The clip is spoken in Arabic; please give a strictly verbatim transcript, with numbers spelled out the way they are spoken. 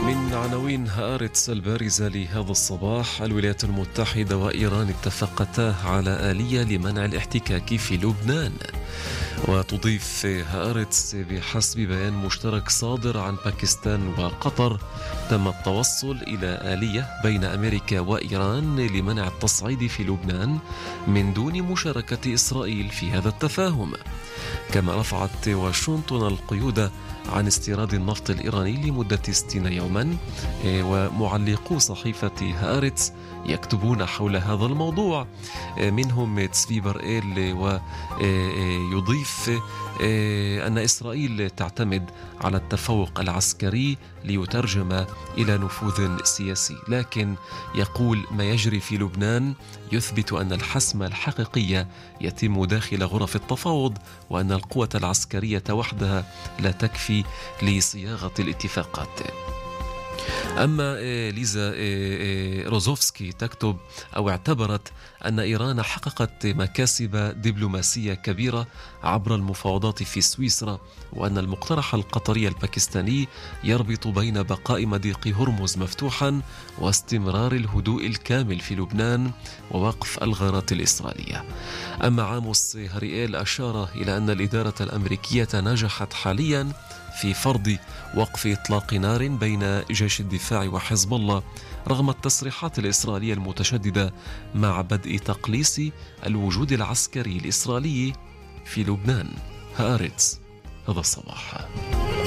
من عناوين هآرتس البارزة لهذا الصباح: الولايات المتحدة وإيران اتفقتا على آلية لمنع الاحتكاك في لبنان. وتضيف هآرتس: بحسب بيان مشترك صادر عن باكستان وقطر، تم التوصل إلى آلية بين أمريكا وإيران لمنع التصعيد في لبنان من دون مشاركة إسرائيل في هذا التفاهم. كما رفعت واشنطن القيود عن استيراد النفط الإيراني لمدة ستين يوما. ومعلقو صحيفة هآرتس يكتبون حول هذا الموضوع، منهم تسفي برائيل، ويضيف أن إسرائيل تعتمد على التفوق العسكري ليترجم إلى نفوذ سياسي، لكن يقول: ما يجري في لبنان يثبت أن الحسم الحقيقي يتم داخل غرف التفاوض، وأن القوة العسكرية وحدها لا تكفي لصياغة الاتفاقات. أما ليزا روزوفسكي تكتب أو اعتبرت أن إيران حققت مكاسب دبلوماسية كبيرة عبر المفاوضات في سويسرا، وأن المقترح القطري الباكستاني يربط بين بقاء مضيق هرمز مفتوحا واستمرار الهدوء الكامل في لبنان ووقف الغارات الإسرائيلية. أما عاموس هريئيل أشار إلى أن الإدارة الأمريكية نجحت حاليا في فرض وقف إطلاق نار بين جيش الدفاع وحزب الله رغم التصريحات الإسرائيلية المتشددة مع بدء تقليص الوجود العسكري الإسرائيلي في لبنان. هآرتس هذا الصباح.